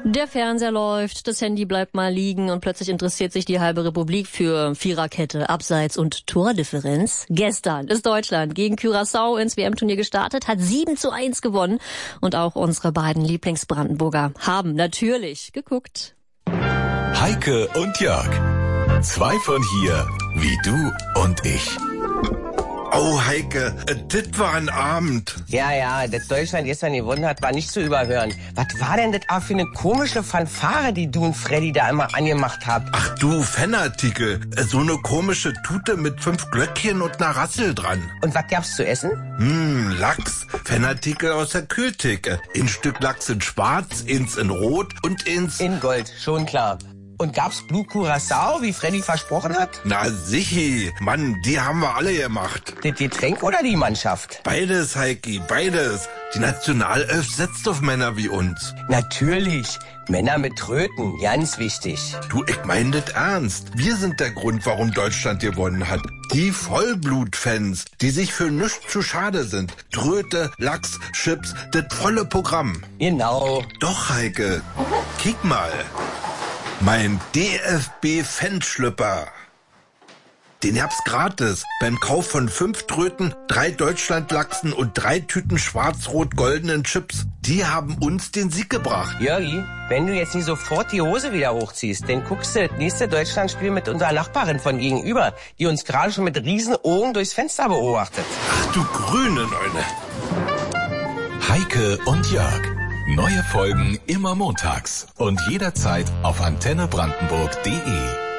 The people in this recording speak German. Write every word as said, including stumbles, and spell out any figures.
Der Fernseher läuft, das Handy bleibt mal liegen und plötzlich interessiert sich die halbe Republik für Viererkette, Abseits und Tordifferenz. Gestern ist Deutschland gegen Curaçao ins W M-Turnier gestartet, hat sieben zu eins gewonnen und auch unsere beiden Lieblingsbrandenburger haben natürlich geguckt. Heike und Jörg, zwei von hier, wie du und ich. Oh, Heike, das war ein Abend. Ja, ja, das Deutschland gestern gewonnen hat, war nicht zu überhören. Was war denn das auch für eine komische Fanfare, die du und Freddy da immer angemacht habt? Ach du Fanartikel, so eine komische Tute mit fünf Glöckchen und einer Rassel dran. Und was gab's zu essen? Hm, Lachs, Fanartikel aus der Kühltheke. Ein Stück Lachs in schwarz, ins in rot und ins... In Gold, schon klar. Und gab's Blue Curaçao, wie Freddy versprochen hat? Na sichi, Mann, die haben wir alle gemacht. Das Getränk oder die Mannschaft? Beides, Heiki, beides. Die Nationalelf setzt auf Männer wie uns. Natürlich. Männer mit Tröten, ganz wichtig. Du, ich mein das ernst. Wir sind der Grund, warum Deutschland gewonnen hat. Die Vollblutfans, die sich für nichts zu schade sind. Tröte, Lachs, Chips, das volle Programm. Genau. Doch, Heike, kick mal. Mein D F B-Fanschlüpper. Den hab's gratis. Beim Kauf von fünf Tröten, drei Deutschlandlachsen und drei Tüten schwarz-rot-goldenen Chips. Die haben uns den Sieg gebracht. Jörgi, wenn du jetzt nicht sofort die Hose wieder hochziehst, dann guckst du das nächste Deutschlandspiel mit unserer Nachbarin von gegenüber, die uns gerade schon mit riesen Augen durchs Fenster beobachtet. Ach du grüne Neune. Heike und Jörg. Neue Folgen immer montags und jederzeit auf antenne brandenburg punkt de.